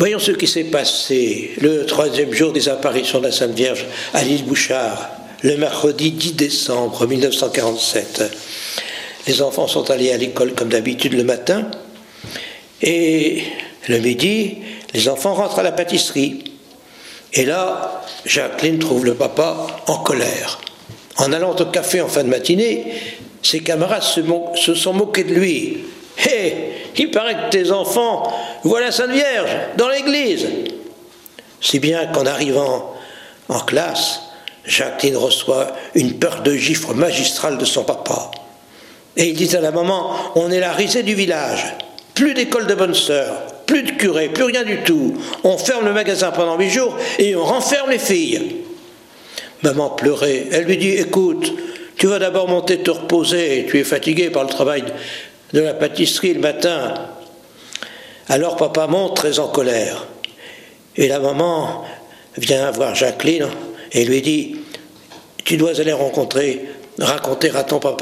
Voyons ce qui s'est passé le 3e jour des apparitions de la Sainte Vierge à l'île Bouchard, le mercredi 10 décembre 1947. Les enfants sont allés à l'école comme d'habitude le matin, et le midi, les enfants rentrent à la pâtisserie. Et là, Jacqueline trouve le papa en colère. En allant au café en fin de matinée, ses camarades se sont moqués de lui. « Hé, il paraît que tes enfants voient la Sainte Vierge dans l'église !» Si bien qu'en arrivant en classe, Jacqueline reçoit une peur de gifle magistrale de son papa. Et il dit à la maman, on est la risée du village. Plus d'école de bonnes sœurs, plus de curé, plus rien du tout. On ferme le magasin pendant 8 jours et on renferme les filles. Maman pleurait. Elle lui dit, écoute, tu vas d'abord monter te reposer. Tu es fatigué par le travail de la pâtisserie le matin. Alors papa monte très en colère. Et la maman vient voir Jacqueline et lui dit, tu dois aller raconter à ton papa